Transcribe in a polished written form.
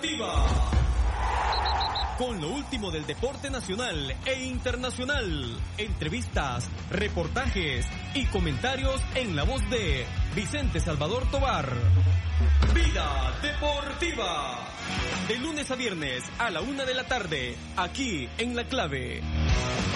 Deportiva. Con lo último del deporte nacional e internacional. Entrevistas, reportajes y comentarios en la voz de Vicente Salvador Tovar. Vida Deportiva. De lunes a viernes a la 1 de la tarde, aquí en La Clave.